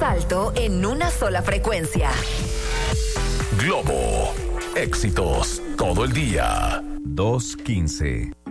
alto en una sola frecuencia. Globo. Éxitos todo el día. 2:15.